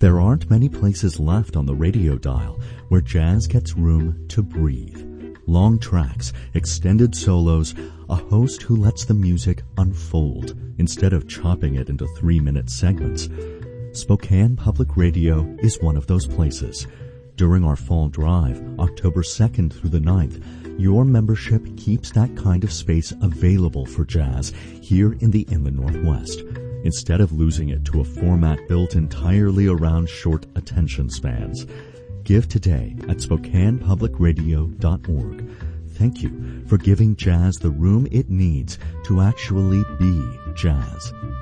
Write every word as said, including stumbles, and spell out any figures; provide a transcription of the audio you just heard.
There aren't many places left on the radio dial where jazz gets room to breathe. Long tracks, extended solos, a host who lets the music unfold instead of chopping it into three-minute segments. Spokane Public Radio is one of those places. During our fall drive, October second through the ninth, your membership keeps that kind of space available for jazz here in the Inland Northwest, instead of losing it to a format built entirely around short attention spans. Give today at spokane public radio dot org. Thank you for giving jazz the room it needs to actually be jazz.